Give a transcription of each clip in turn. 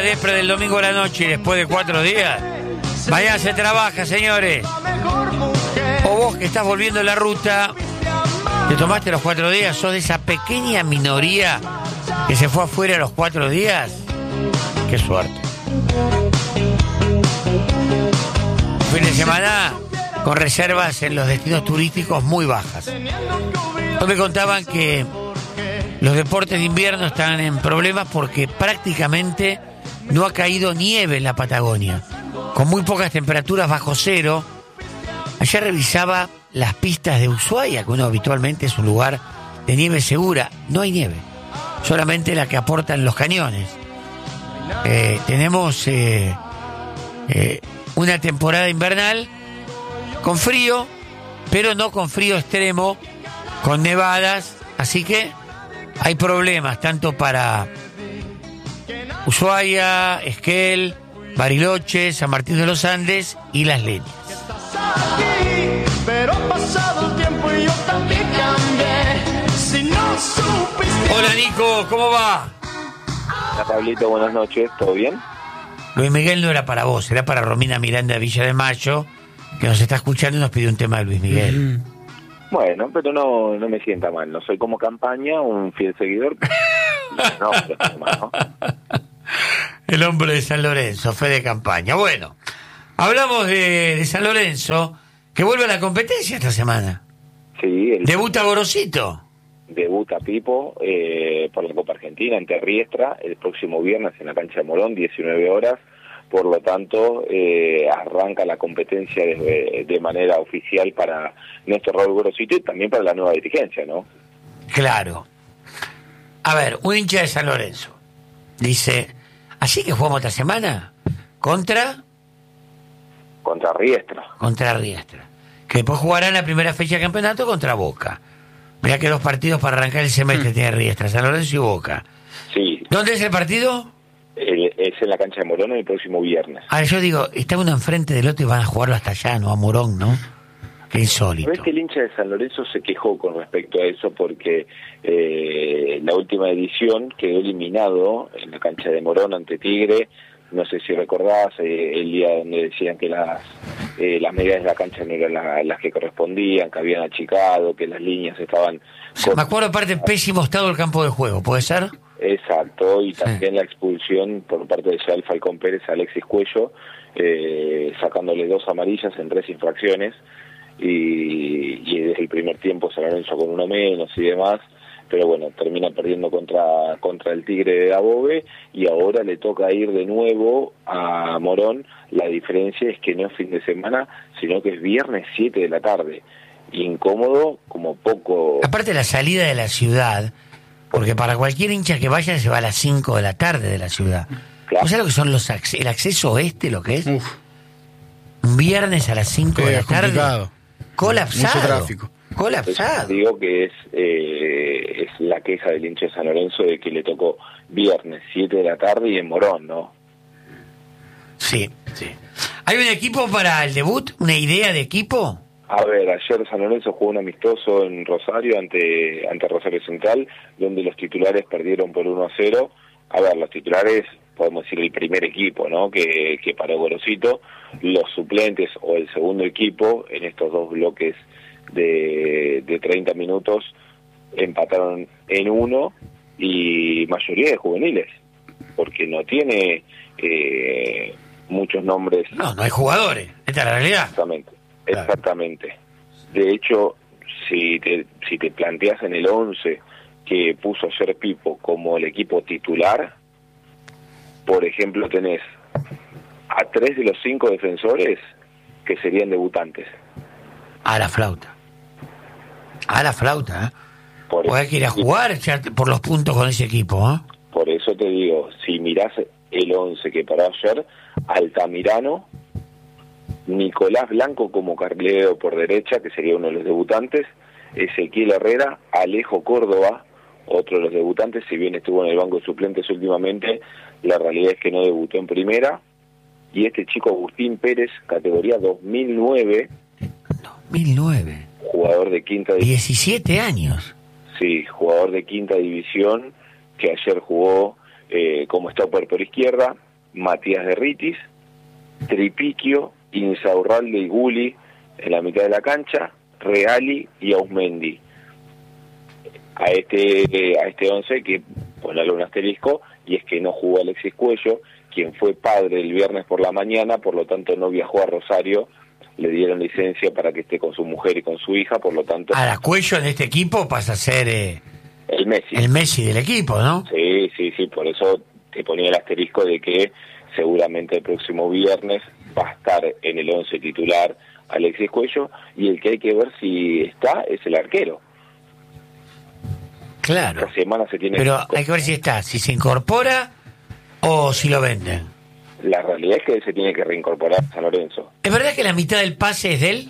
depre del domingo a la noche y después de 4 días, mañana se trabaja, señores. O vos que estás volviendo la ruta, te tomaste los 4 días, sos de esa pequeña minoría que se fue afuera los 4 días. Qué suerte. Fin de semana con reservas en los destinos turísticos muy bajas. Hoy me contaban que los deportes de invierno están en problemas porque prácticamente no ha caído nieve en la Patagonia, con muy pocas temperaturas bajo cero. Ayer revisaba las pistas de Ushuaia, que uno habitualmente es un lugar de nieve segura. No hay nieve, solamente la que aportan los cañones. Tenemos una temporada invernal con frío, pero no con frío extremo, con nevadas, así que hay problemas tanto para Ushuaia, Esquel, Bariloche, San Martín de los Andes y Las Leñas. Hola Nico, ¿cómo va? Hola Pablito, buenas noches, ¿todo bien? Luis Miguel no era para vos, era para Romina Miranda de Villa de Mayo, que nos está escuchando y nos pidió un tema de Luis Miguel. Bueno, pero no me sienta mal, no soy como Campaña, un fiel seguidor. No. El hombre de San Lorenzo, fe de Campaña. Bueno, hablamos de San Lorenzo, que vuelve a la competencia esta semana. Sí. Debuta Gorosito. Debuta Pipo por la Copa Argentina ante Riestra el próximo viernes en la cancha de Morón, 19 horas. Por lo tanto, arranca la competencia de manera oficial para Néstor Raúl Gorosito y también para la nueva dirigencia, ¿no? Claro. A ver, un hincha de San Lorenzo dice, ¿así que jugamos esta semana? ¿Contra Riestra. Contra Riestra. Que después jugarán la primera fecha de campeonato contra Boca. Mirá que 2 partidos para arrancar el semestre tiene Riestra, San Lorenzo y Boca. Sí. ¿Dónde es el partido? Es en la cancha de Morón el próximo viernes. Ahora yo digo, está uno enfrente del otro y van a jugarlo hasta allá, no a Morón, ¿no? Qué insólito. ¿Sabés que el hincha de San Lorenzo se quejó con respecto a eso? Porque la última edición quedó eliminado en la cancha de Morón ante Tigre. No sé si recordás el día donde decían que las medidas de la cancha no eran las que correspondían, que habían achicado, que las líneas estaban... Me acuerdo aparte en pésimo estado del campo de juego, ¿puede ser? Exacto, y también la expulsión por parte de Yael Falcón Pérez a Alexis Cuello, sacándole 2 amarillas en 3 infracciones, y desde el primer tiempo San Lorenzo con 1 menos y demás, pero bueno, termina perdiendo contra el Tigre de Dabove, y ahora le toca ir de nuevo a Morón. La diferencia es que no es fin de semana, sino que es viernes 7 de la tarde. Incómodo, como poco... Aparte la salida de la ciudad, porque para cualquier hincha que vaya se va a las 5 de la tarde de la ciudad. Claro. ¿O sea lo que son el acceso oeste, lo que es? Uf. Un viernes a las 5 de la tarde. Complicado. Colapsado. Mucho tráfico. Colapsado. Digo que es la queja del hincha de San Lorenzo de que le tocó viernes 7 de la tarde y en Morón, ¿no? Sí. ¿Hay un equipo para el debut? ¿Una idea de equipo? A ver, ayer San Lorenzo jugó un amistoso en Rosario ante Rosario Central, donde los titulares perdieron por 1-0. A ver, los titulares, podemos decir el primer equipo, ¿no? Que paró Gorosito. Los suplentes o el segundo equipo en estos 2 bloques de 30 minutos empataron en 1, y mayoría de juveniles, porque no tiene muchos nombres. No hay jugadores, esta es la realidad. Exactamente. De hecho, si te planteas en el 11 que puso ayer Pipo como el equipo titular, por ejemplo, tenés a 3 de los 5 defensores que serían debutantes. A la flauta, ¿eh? O hay que ir a jugar por los puntos con ese equipo, ¿eh? Por eso te digo, si mirás el 11 que paró ayer, Altamirano, Nicolás Blanco como carrilero por derecha, que sería uno de los debutantes, Ezequiel Herrera, Alejo Córdoba, otro de los debutantes, si bien estuvo en el banco de suplentes últimamente, la realidad es que no debutó en primera, y este chico Agustín Pérez, categoría 2009, jugador de quinta división. 17 años. Sí, jugador de quinta división, que ayer jugó como stopper por izquierda, Matías de Ritis, Tripiquio, Insaurralde y Guli en la mitad de la cancha, Reali y Ausmendi. A este 11 que ponerle un asterisco, y es que no jugó Alexis Cuello, quien fue padre el viernes por la mañana, por lo tanto no viajó a Rosario, le dieron licencia para que esté con su mujer y con su hija, por lo tanto... Ahora, Cuello en este equipo pasa a ser el Messi. El Messi del equipo, ¿no? Sí, por eso te ponía el asterisco de que seguramente el próximo viernes va a estar en el 11 titular Alexis Cuello, y el que hay que ver si está es el arquero. Claro. Esta semana se tiene Pero hay que ver si está, si se incorpora o si lo venden. La realidad es que él se tiene que reincorporar a San Lorenzo. ¿Es verdad que la mitad del pase es de él?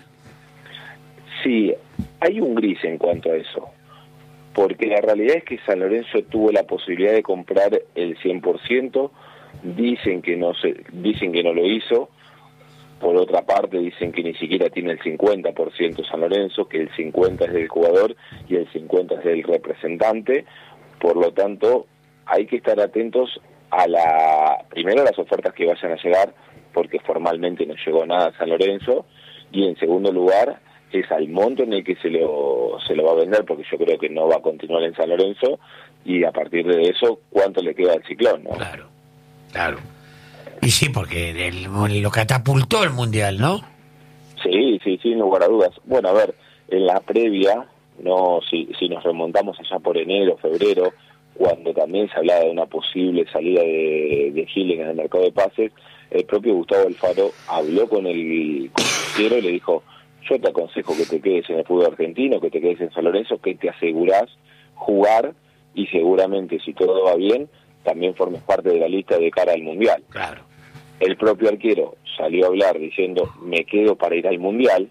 Sí, hay un gris en cuanto a eso, porque la realidad es que San Lorenzo tuvo la posibilidad de comprar el 100%, dicen que no lo hizo. Por otra parte dicen que ni siquiera tiene el 50% San Lorenzo, que el 50% es del jugador y el 50% es del representante. Por lo tanto, hay que estar atentos primero a las ofertas que vayan a llegar, porque formalmente no llegó nada a San Lorenzo, y en segundo lugar es al monto en el que se lo va a vender, porque yo creo que no va a continuar en San Lorenzo, y a partir de eso, ¿cuánto le queda al Ciclón, no? Claro. Y sí, porque lo catapultó el Mundial, ¿no? Sí, sin lugar a dudas. Bueno, a ver, en la previa, no, si nos remontamos allá por enero, febrero, cuando también se hablaba de una posible salida de Gil en el mercado de pases, el propio Gustavo Alfaro habló con el arquero y le dijo: yo te aconsejo que te quedes en el fútbol argentino, que te quedes en San Lorenzo, que te asegurás jugar, y seguramente, si todo va bien, también formes parte de la lista de cara al Mundial. Claro. El propio arquero salió a hablar diciendo: me quedo para ir al Mundial,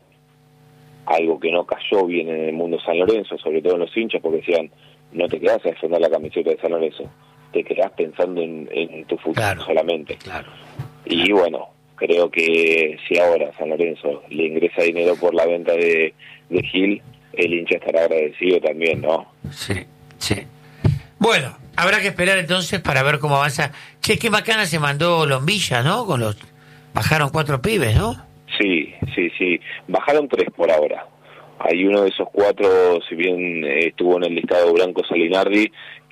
algo que no cayó bien en el mundo San Lorenzo, sobre todo en los hinchas, porque decían: no te quedás a defender la camiseta de San Lorenzo, te quedás pensando en tu futuro solamente. Claro. Y bueno, creo que si ahora San Lorenzo le ingresa dinero por la venta de Gil, el hincha estará agradecido también, ¿no? Sí. Bueno, habrá que esperar entonces para ver cómo avanza. Che, qué bacana se mandó Lombilla, ¿no? Bajaron 4 pibes, ¿no? Sí. Bajaron 3 por ahora. Hay uno de esos 4, si bien estuvo en el listado Branco Salinardi,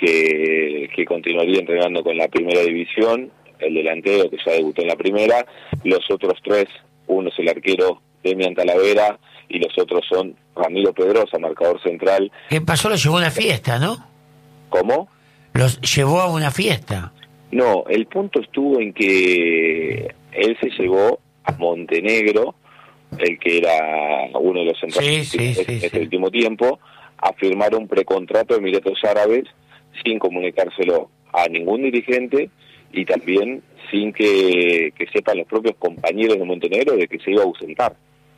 que continuaría entrenando con la primera división, el delantero que ya debutó en la primera. Los otros 3, uno es el arquero Demian Talavera, y los otros son Ramiro Pedrosa, marcador central. ¿Qué pasó? Lo llevó a una fiesta, ¿no? ¿Cómo? Los llevó a una fiesta. No, el punto estuvo en que él se llevó a Montenegro, el que era uno de los centrales en este último tiempo, a firmar un precontrato de Emiratos Árabes sin comunicárselo a ningún dirigente, y también sin que sepan los propios compañeros de Montenegro de que se iba a ausentar.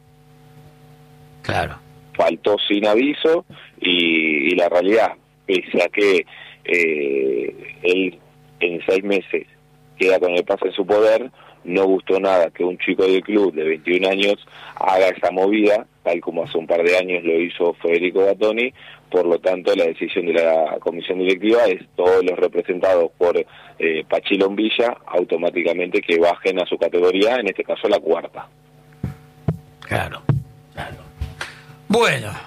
Claro. Faltó sin aviso, y la realidad, pese a que él en 6 meses queda con el pase en su poder, no gustó nada que un chico del club de 21 años haga esa movida, tal como hace un par de años lo hizo Federico Gattoni. Por lo tanto, la decisión de la comisión directiva es todos los representados por Pachi Lombilla automáticamente que bajen a su categoría, en este caso la 4ª. Claro. Bueno.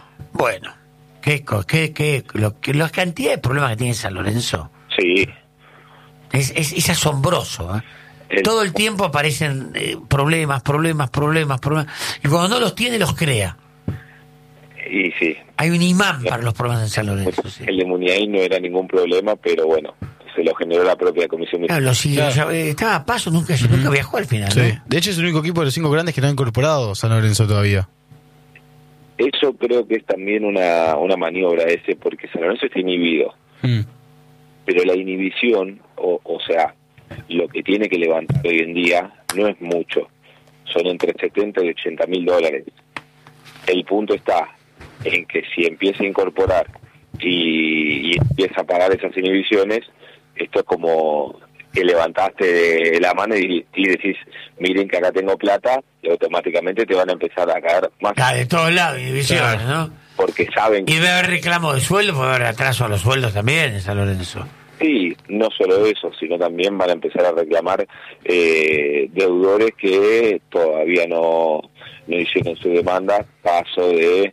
La cantidad de problemas que tiene San Lorenzo. Sí. Es asombroso, ¿eh? Todo el tiempo aparecen problemas. Y cuando no los tiene, los crea. Y sí. Hay un imán para los problemas en San Lorenzo. Sí. El de Muniain no era ningún problema, pero bueno, se lo generó la propia comisión. Claro, estaba a paso, nunca viajó al final. Sí. ¿no? De hecho, es el único equipo de los 5 grandes que no ha incorporado San Lorenzo todavía. Eso creo que es también una maniobra porque San Lorenzo está inhibido. Pero la inhibición, o sea, lo que tiene que levantar hoy en día no es mucho. Son entre 70 y 80 mil dólares. El punto está en que si empieza a incorporar y empieza a pagar esas inhibiciones, esto es como que levantaste la mano y decís: miren que acá tengo plata, y automáticamente te van a empezar a caer más. De todos lados, inhibiciones, claro. ¿no? Porque saben que... Y debe haber reclamo de sueldo, puede haber atraso a los sueldos también en San Lorenzo. Sí, no solo eso, sino también van a empezar a reclamar deudores que todavía no hicieron su demanda, caso de,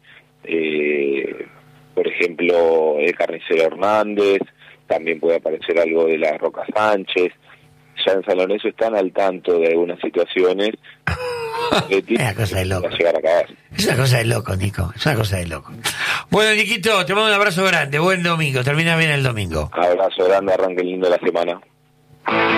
por ejemplo, el Carnicero Hernández, también puede aparecer algo de la Roca Sánchez. Ya en San Lorenzo están al tanto de algunas situaciones. Es una cosa de loco. Llegar a caer. Es una cosa de loco, Nico. Es una cosa de loco. Bueno, Niquito, te mando un abrazo grande. Buen domingo. Termina bien el domingo. Abrazo grande, arranque lindo la semana.